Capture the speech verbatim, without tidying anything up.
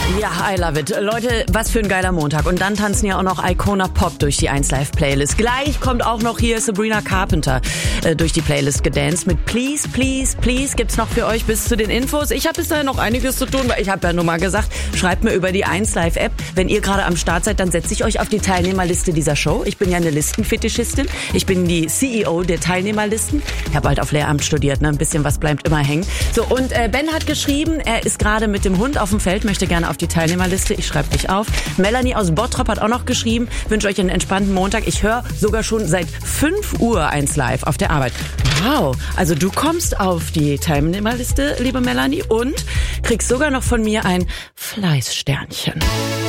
Ja, I love it. Leute, was für ein geiler Montag. Und dann tanzen ja auch noch Icona Pop durch die eins Live Playlist. Gleich kommt auch noch hier Sabrina Carpenter äh, durch die Playlist gedanced mit Please, Please, Please. Gibt's noch für euch bis zu den Infos. Ich habe bis dahin noch einiges zu tun, weil ich habe ja nur mal gesagt, schreibt mir über die eins Live App. Wenn ihr gerade am Start seid, dann setze ich euch auf die Teilnehmerliste dieser Show. Ich bin ja eine Listenfetischistin. Ich bin die C E O der Teilnehmerlisten. Ich habe bald auf Lehramt studiert, ne? Ein bisschen was bleibt immer hängen. So, und äh, Ben hat geschrieben, er ist gerade mit dem Hund auf dem Feld, möchte gerne auf die Teilnehmerliste. Ich schreibe dich auf. Melanie aus Bottrop hat auch noch geschrieben, wünsche euch einen entspannten Montag. Ich höre sogar schon seit fünf Uhr eins Live auf der Arbeit. Wow, also du kommst auf die Teilnehmerliste, liebe Melanie, und kriegst sogar noch von mir ein Fleißsternchen.